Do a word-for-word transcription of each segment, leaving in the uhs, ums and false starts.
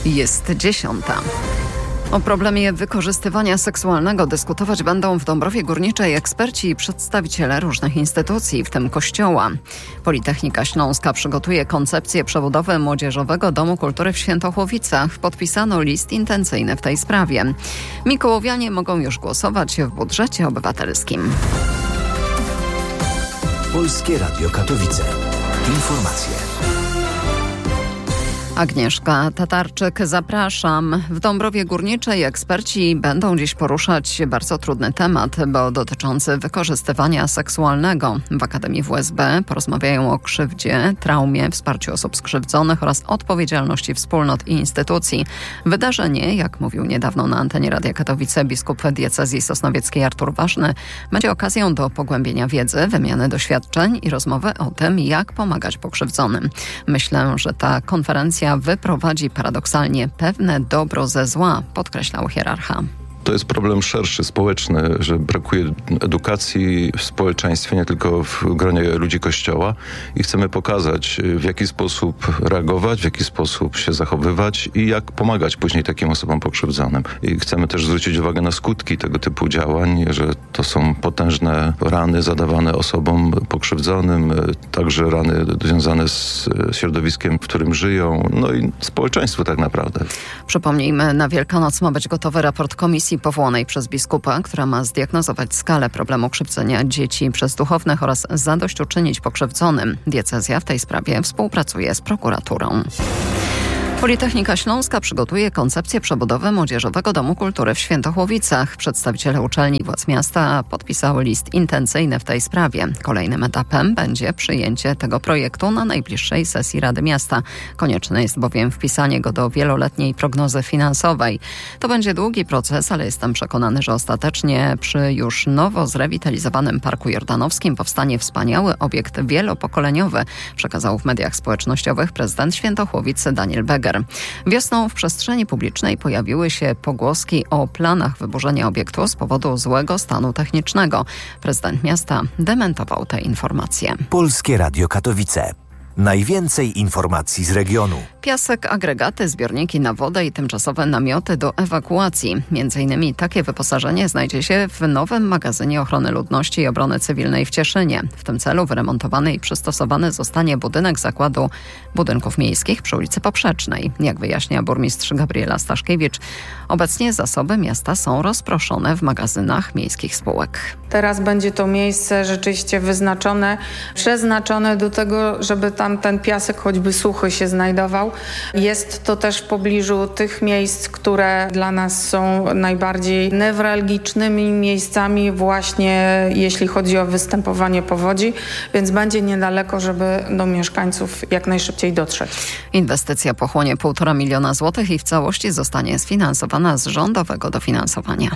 Jest dziesiąta. O problemie wykorzystywania seksualnego dyskutować będą w Dąbrowie Górniczej eksperci i przedstawiciele różnych instytucji, w tym Kościoła. Politechnika Śląska przygotuje koncepcję przebudowy Młodzieżowego Domu Kultury w Świętochłowicach. Podpisano list intencyjny w tej sprawie. Mikołowianie mogą już głosować w budżecie obywatelskim. Polskie Radio Katowice. Informacje. Agnieszka Tatarczyk, zapraszam. W Dąbrowie Górniczej eksperci będą dziś poruszać bardzo trudny temat, bo dotyczący wykorzystywania seksualnego. W Akademii W S B porozmawiają o krzywdzie, traumie, wsparciu osób skrzywdzonych oraz odpowiedzialności wspólnot i instytucji. Wydarzenie, jak mówił niedawno na antenie Radia Katowice biskup diecezji sosnowieckiej Artur Ważny, będzie okazją do pogłębienia wiedzy, wymiany doświadczeń i rozmowy o tym, jak pomagać pokrzywdzonym. Myślę, że ta konferencja wyprowadzi paradoksalnie pewne dobro ze zła, podkreślał hierarcha. To jest problem szerszy, społeczny, że brakuje edukacji w społeczeństwie, nie tylko w gronie ludzi Kościoła i chcemy pokazać, w jaki sposób reagować, w jaki sposób się zachowywać i jak pomagać później takim osobom pokrzywdzonym. I chcemy też zwrócić uwagę na skutki tego typu działań, że to są potężne rany zadawane osobom pokrzywdzonym, także rany związane z środowiskiem, w którym żyją, no i społeczeństwu tak naprawdę. Przypomnijmy, na Wielkanoc ma być gotowy raport komisji powołanej przez biskupa, która ma zdiagnozować skalę problemu krzywdzenia dzieci przez duchownych oraz zadośćuczynić pokrzywdzonym. Diecezja w tej sprawie współpracuje z prokuraturą. Politechnika Śląska przygotuje koncepcję przebudowy Młodzieżowego Domu Kultury w Świętochłowicach. Przedstawiciele uczelni i władz miasta podpisały list intencyjny w tej sprawie. Kolejnym etapem będzie przyjęcie tego projektu na najbliższej sesji Rady Miasta. Konieczne jest bowiem wpisanie go do wieloletniej prognozy finansowej. To będzie długi proces, ale jestem przekonany, że ostatecznie przy już nowo zrewitalizowanym Parku Jordanowskim powstanie wspaniały obiekt wielopokoleniowy, przekazał w mediach społecznościowych prezydent Świętochłowic Daniel Beger. Wiosną w przestrzeni publicznej pojawiły się pogłoski o planach wyburzenia obiektu z powodu złego stanu technicznego. Prezydent miasta dementował te informacje. Polskie Radio Katowice. Najwięcej informacji z regionu. Piasek, agregaty, zbiorniki na wodę i tymczasowe namioty do ewakuacji. Między innymi takie wyposażenie znajdzie się w nowym magazynie ochrony ludności i obrony cywilnej w Cieszynie. W tym celu wyremontowany i przystosowany zostanie budynek Zakładu Budynków Miejskich przy ulicy Poprzecznej. Jak wyjaśnia burmistrz Gabriela Staszkiewicz, obecnie zasoby miasta są rozproszone w magazynach miejskich spółek. Teraz będzie to miejsce rzeczywiście wyznaczone, przeznaczone do tego, żeby tam ten piasek choćby suchy się znajdował. Jest to też w pobliżu tych miejsc, które dla nas są najbardziej newralgicznymi miejscami właśnie jeśli chodzi o występowanie powodzi, więc będzie niedaleko, żeby do mieszkańców jak najszybciej dotrzeć. Inwestycja pochłonie półtora miliona złotych i w całości zostanie sfinansowana z rządowego dofinansowania.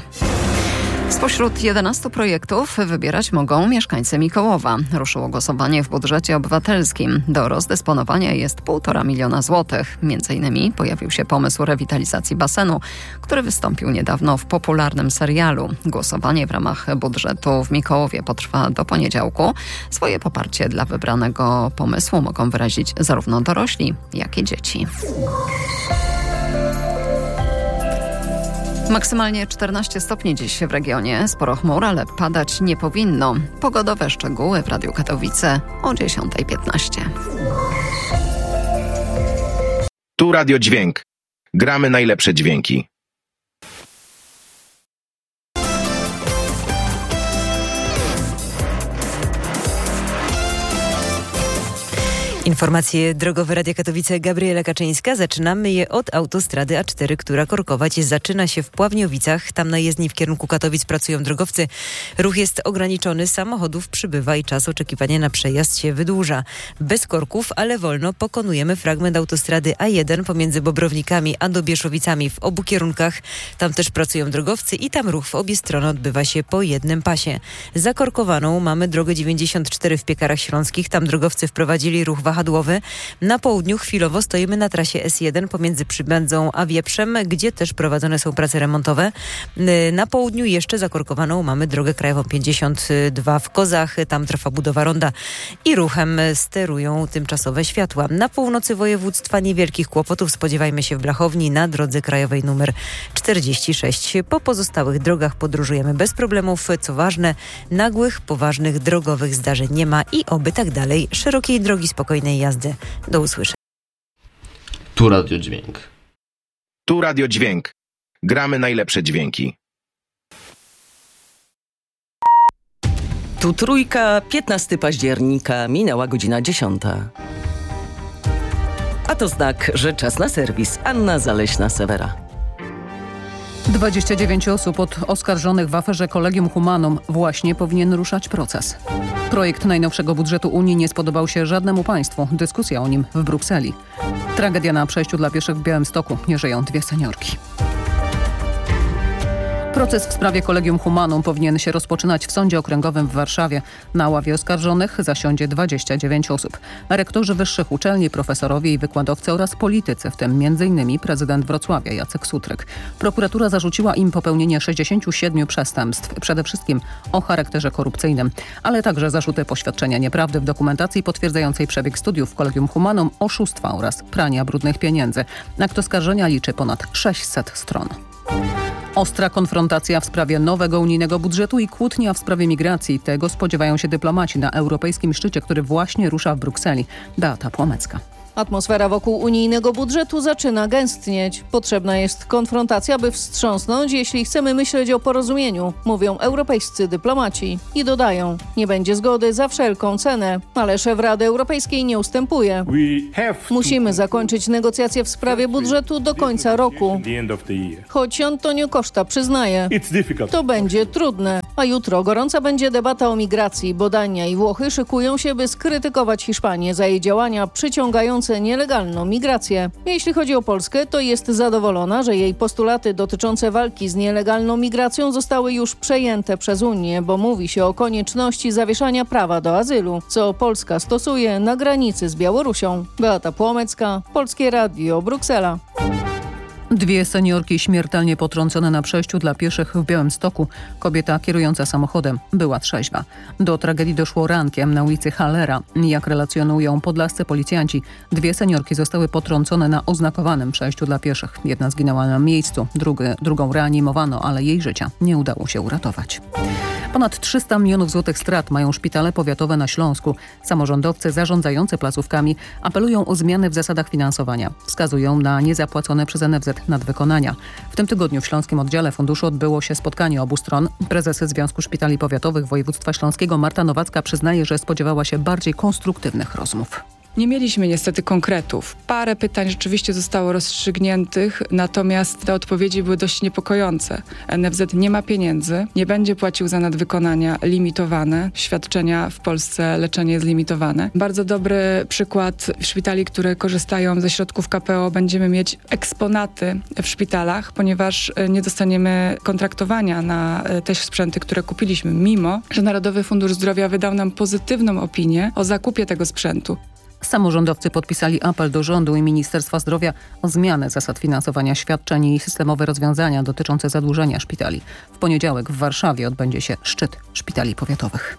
Spośród jedenastu projektów wybierać mogą mieszkańcy Mikołowa. Ruszyło głosowanie w budżecie obywatelskim. Do rozdysponowania jest półtora miliona złotych. Między innymi pojawił się pomysł rewitalizacji basenu, który wystąpił niedawno w popularnym serialu. Głosowanie w ramach budżetu w Mikołowie potrwa do poniedziałku. Swoje poparcie dla wybranego pomysłu mogą wyrazić zarówno dorośli, jak i dzieci. Maksymalnie czternaście stopni dziś w regionie. Sporo chmur, ale padać nie powinno. Pogodowe szczegóły w Radiu Katowice o dziesiąta piętnaście. Tu Radio Dźwięk. Gramy najlepsze dźwięki. Informacje drogowe Radia Katowice, Gabriela Kaczyńska. Zaczynamy je od autostrady A cztery, która korkować zaczyna się w Pławniowicach. Tam na jezdni w kierunku Katowic pracują drogowcy. Ruch jest ograniczony, samochodów przybywa i czas oczekiwania na przejazd się wydłuża. Bez korków, ale wolno pokonujemy fragment autostrady A jeden pomiędzy Bobrownikami a Dobieszowicami w obu kierunkach. Tam też pracują drogowcy i tam ruch w obie strony odbywa się po jednym pasie. Zakorkowaną mamy drogę dziewięćdziesiąt cztery w Piekarach Śląskich. Tam drogowcy wprowadzili ruch w wahadłowy. Na południu chwilowo stoimy na trasie S jeden pomiędzy Przybędzą a Wieprzem, gdzie też prowadzone są prace remontowe. Na południu jeszcze zakorkowaną mamy drogę krajową pięćdziesiąt dwa w Kozach. Tam trwa budowa ronda i ruchem sterują tymczasowe światła. Na północy województwa niewielkich kłopotów spodziewajmy się w Blachowni na drodze krajowej numer czterdzieści sześć. Po pozostałych drogach podróżujemy bez problemów. Co ważne, nagłych, poważnych drogowych zdarzeń nie ma i oby tak dalej. Szerokiej drogi, spokojnej jazdy. Do usłyszenia. Tu Radio Dźwięk. Tu Radio Dźwięk. Gramy najlepsze dźwięki. Tu Trójka, piętnastego października, minęła godzina dziesiąta. A to znak, że czas na serwis. Anna Zaleśna-Sewera. dwadzieścia dziewięć osób od oskarżonych w aferze Collegium Humanum właśnie powinien ruszać proces. Projekt najnowszego budżetu Unii nie spodobał się żadnemu państwu. Dyskusja o nim w Brukseli. Tragedia na przejściu dla pieszych w Białymstoku. Nie żyją dwie seniorki. Proces w sprawie Collegium Humanum powinien się rozpoczynać w Sądzie Okręgowym w Warszawie. Na ławie oskarżonych zasiądzie dwadzieścia dziewięć osób. Rektorzy wyższych uczelni, profesorowie i wykładowcy oraz politycy, w tym między innymi prezydent Wrocławia Jacek Sutryk. Prokuratura zarzuciła im popełnienie sześćdziesięciu siedmiu przestępstw, przede wszystkim o charakterze korupcyjnym, ale także zarzuty poświadczenia nieprawdy w dokumentacji potwierdzającej przebieg studiów w Collegium Humanum, oszustwa oraz prania brudnych pieniędzy. Akt oskarżenia liczy ponad sześćset stron. Ostra konfrontacja w sprawie nowego unijnego budżetu i kłótnia w sprawie migracji. Tego spodziewają się dyplomaci na europejskim szczycie, który właśnie rusza w Brukseli. Beata Płomecka. Atmosfera wokół unijnego budżetu zaczyna gęstnieć. Potrzebna jest konfrontacja, by wstrząsnąć, jeśli chcemy myśleć o porozumieniu, mówią europejscy dyplomaci. I dodają, nie będzie zgody za wszelką cenę. Ale szef Rady Europejskiej nie ustępuje. Musimy zakończyć negocjacje w sprawie budżetu do końca roku. Choć Antonio Costa przyznaje, to będzie trudne. A jutro gorąca będzie debata o migracji, bo Dania i Włochy szykują się, by skrytykować Hiszpanię za jej działania przyciągające nielegalną migrację. Jeśli chodzi o Polskę, to jest zadowolona, że jej postulaty dotyczące walki z nielegalną migracją zostały już przejęte przez Unię, bo mówi się o konieczności zawieszania prawa do azylu, co Polska stosuje na granicy z Białorusią. Beata Płomecka, Polskie Radio, Bruksela. Dwie seniorki śmiertelnie potrącone na przejściu dla pieszych w Białymstoku. Kobieta kierująca samochodem była trzeźwa. Do tragedii doszło rankiem na ulicy Hallera. Jak relacjonują podlascy policjanci, dwie seniorki zostały potrącone na oznakowanym przejściu dla pieszych. Jedna zginęła na miejscu, drugi, drugą reanimowano, ale jej życia nie udało się uratować. Ponad trzysta milionów złotych strat mają szpitale powiatowe na Śląsku. Samorządowcy zarządzający placówkami apelują o zmiany w zasadach finansowania. Wskazują na niezapłacone przez N F Z nadwykonania. W tym tygodniu w Śląskim Oddziale Funduszu odbyło się spotkanie obu stron. Prezes Związku Szpitali Powiatowych Województwa Śląskiego Marta Nowacka przyznaje, że spodziewała się bardziej konstruktywnych rozmów. Nie mieliśmy niestety konkretów. Parę pytań rzeczywiście zostało rozstrzygniętych, natomiast te odpowiedzi były dość niepokojące. N F Z nie ma pieniędzy, nie będzie płacił za nadwykonania limitowane. Świadczenia w Polsce, leczenie jest limitowane. Bardzo dobry przykład szpitali, które korzystają ze środków K P O. Będziemy mieć eksponaty w szpitalach, ponieważ nie dostaniemy kontraktowania na te sprzęty, które kupiliśmy, mimo że Narodowy Fundusz Zdrowia wydał nam pozytywną opinię o zakupie tego sprzętu. Samorządowcy podpisali apel do rządu i Ministerstwa Zdrowia o zmianę zasad finansowania świadczeń i systemowe rozwiązania dotyczące zadłużenia szpitali. W poniedziałek w Warszawie odbędzie się szczyt szpitali powiatowych.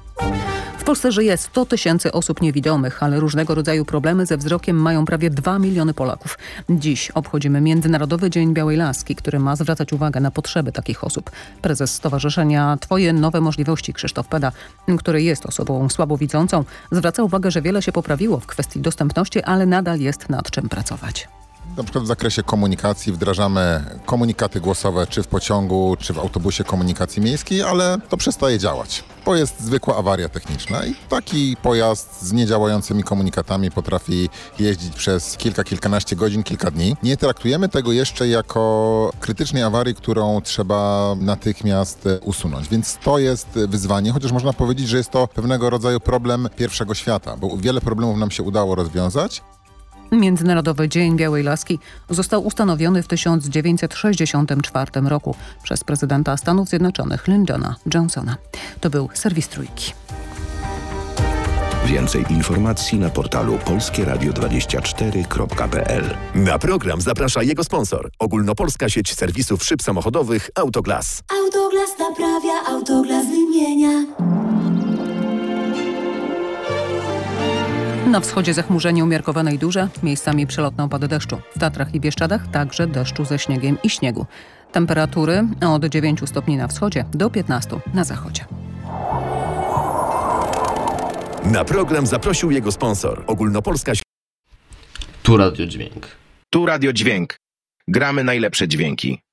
W Polsce żyje sto tysięcy osób niewidomych, ale różnego rodzaju problemy ze wzrokiem mają prawie dwa miliony Polaków. Dziś obchodzimy Międzynarodowy Dzień Białej Laski, który ma zwracać uwagę na potrzeby takich osób. Prezes Stowarzyszenia Twoje Nowe Możliwości Krzysztof Peda, który jest osobą słabowidzącą, zwraca uwagę, że wiele się poprawiło w kwestii dostępności, ale nadal jest nad czym pracować. Na przykład w zakresie komunikacji wdrażamy komunikaty głosowe czy w pociągu, czy w autobusie komunikacji miejskiej, ale to przestaje działać, bo jest zwykła awaria techniczna i taki pojazd z niedziałającymi komunikatami potrafi jeździć przez kilka, kilkanaście godzin, kilka dni. Nie traktujemy tego jeszcze jako krytycznej awarii, którą trzeba natychmiast usunąć, więc to jest wyzwanie, chociaż można powiedzieć, że jest to pewnego rodzaju problem pierwszego świata, bo wiele problemów nam się udało rozwiązać. Międzynarodowy Dzień Białej Laski został ustanowiony w tysiąc dziewięćset sześćdziesiątym czwartym roku przez prezydenta Stanów Zjednoczonych Lyndona Johnsona. To był serwis Trójki. Więcej informacji na portalu polskie radio dwadzieścia cztery kropka p l. Na program zaprasza jego sponsor. Ogólnopolska sieć serwisów szyb samochodowych Autoglas. Autoglas naprawia, Autoglas wymienia. Na wschodzie zachmurzenie umiarkowane i duże, miejscami przelotne opady deszczu. W Tatrach i Bieszczadach także deszczu ze śniegiem i śniegu. Temperatury od dziewięciu stopni na wschodzie do piętnastu na zachodzie. Na program zaprosił jego sponsor. Ogólnopolska sieć. Tu Radio Dźwięk. Tu Radio Dźwięk. Gramy najlepsze dźwięki.